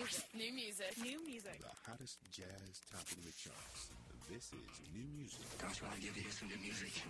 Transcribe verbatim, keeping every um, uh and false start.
music. New music. New music. The hottest jazz topping the charts. This is New Music. Don't you want to give you some new music?